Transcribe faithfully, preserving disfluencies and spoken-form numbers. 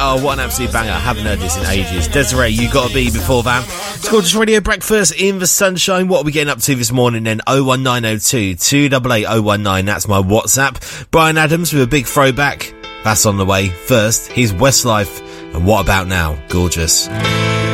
Oh, what an absolute banger. I haven't heard this in ages. Desiree, You Gotta Be before that. It's Gorgeous Radio Breakfast in the sunshine. What are we getting up to this morning then? oh one nine oh two, two eight eight oh one nine. That's my WhatsApp. Brian Adams with a big throwback. That's on the way. First, here's Westlife. And What About Now? Gorgeous.